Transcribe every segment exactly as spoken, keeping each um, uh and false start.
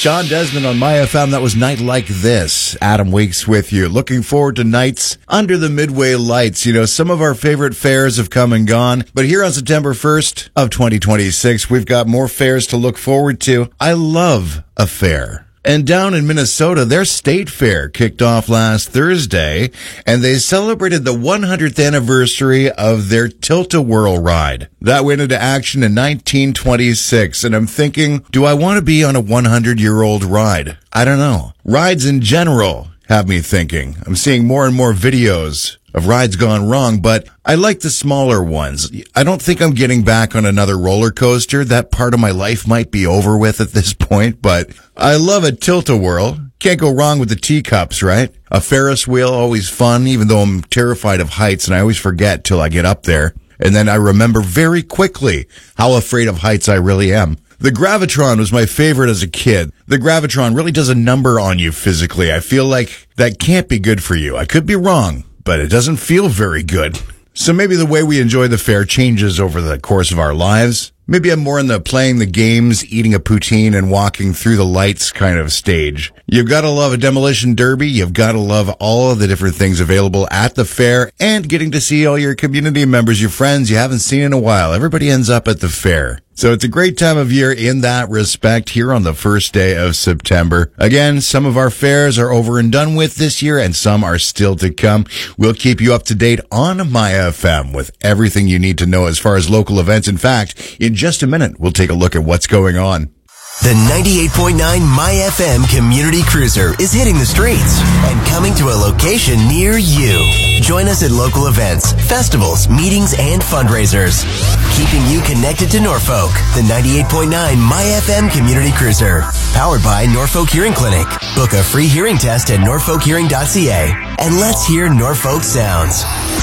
John Desmond on My F M. That was Night Like This. Adam Weeks with you. Looking forward to nights under the Midway lights. You know, some of our favorite fairs have come and gone, but here on September first of twenty twenty-six, we've got more fairs to look forward to. I love a fair. And down in Minnesota, their state fair kicked off last Thursday, and they celebrated the one hundredth anniversary of their Tilt-A-Whirl ride. That went into action in nineteen twenty-six, and I'm thinking, do I want to be on a one hundred year old ride? I don't know. Rides in general have me thinking. I'm seeing more and more videos of rides gone wrong, but I like the smaller ones. I don't think I'm getting back on another roller coaster. That part of my life might be over with at this point, but I love a Tilt-A-Whirl. Can't go wrong with the teacups, right? A Ferris wheel, always fun, even though I'm terrified of heights, and I always forget till I get up there. And then I remember very quickly how afraid of heights I really am. The Gravitron was my favorite as a kid. The Gravitron really does a number on you physically. I feel like that can't be good for you. I could be wrong, but it doesn't feel very good. So maybe the way we enjoy the fair changes over the course of our lives. Maybe I'm more in the playing the games, eating a poutine, and walking through the lights kind of stage. You've got to love a demolition derby. You've got to love all of the different things available at the fair and getting to see all your community members, your friends you haven't seen in a while. Everybody ends up at the fair. So it's a great time of year in that respect here on the first day of September. Again, some of our fairs are over and done with this year, and some are still to come. We'll keep you up to date on My F M with everything you need to know as far as local events. In fact, in just a minute, we'll take a look at what's going on. The ninety-eight point nine My F M Community Cruiser is hitting the streets and coming to a location near you. Join us at local events, festivals, meetings, and fundraisers. Keeping you connected to Norfolk. The ninety-eight point nine My F M Community Cruiser. Powered by Norfolk Hearing Clinic. Book a free hearing test at norfolk hearing dot c a. And let's hear Norfolk sounds.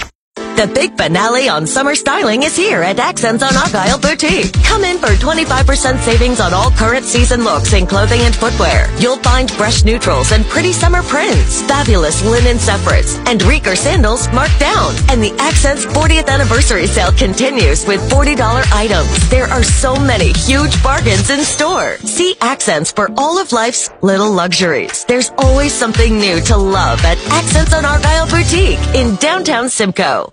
The big finale on summer styling is here at Accents on Argyle Boutique. Come in for twenty-five percent savings on all current season looks in clothing and footwear. You'll find fresh neutrals and pretty summer prints, fabulous linen separates, and Rieger sandals marked down. And the Accents fortieth anniversary sale continues with forty dollars items. There are so many huge bargains in store. See Accents for all of life's little luxuries. There's always something new to love at Accents on Argyle Boutique in downtown Simcoe.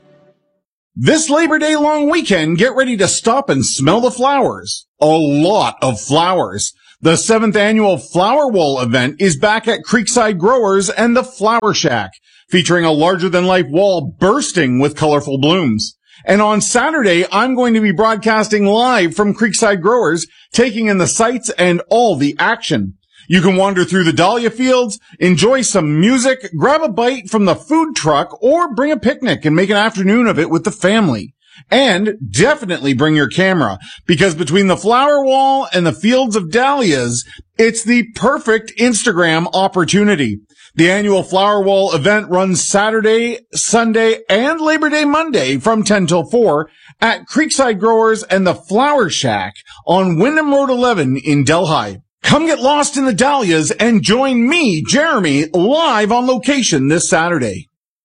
This Labor Day long weekend, get ready to stop and smell the flowers. A lot of flowers. The seventh annual Flower Wall event is back at Creekside Growers and the Flower Shack, featuring a larger-than-life wall bursting with colorful blooms. And on Saturday, I'm going to be broadcasting live from Creekside Growers, taking in the sights and all the action. You can wander through the dahlia fields, enjoy some music, grab a bite from the food truck, or bring a picnic and make an afternoon of it with the family. And definitely bring your camera, because between the flower wall and the fields of dahlias, it's the perfect Instagram opportunity. The annual Flower Wall event runs Saturday, Sunday, and Labor Day Monday from ten till four at Creekside Growers and the Flower Shack on Wyndham Road eleven in Delhi. Come get lost in the dahlias and join me, Jeremy, live on location this Saturday.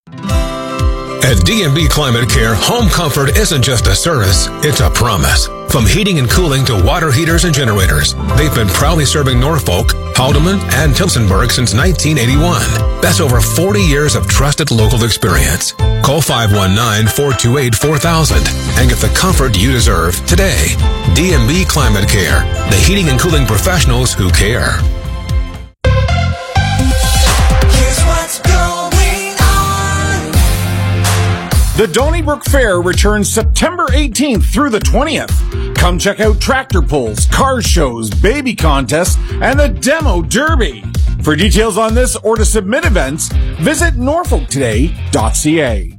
At D and B Climate Care, home comfort isn't just a service, it's a promise. From heating and cooling to water heaters and generators, they've been proudly serving Norfolk, Haldeman, and Tillsonburg since nineteen eighty-one. That's over forty years of trusted local experience. Call five one nine, four two eight, four thousand and get the comfort you deserve today. D and B Climate Care, the heating and cooling professionals who care. The Donnybrook Fair returns September eighteenth through the twentieth. Come check out tractor pulls, car shows, baby contests, and the Demo Derby. For details on this or to submit events, visit norfolk today dot c a.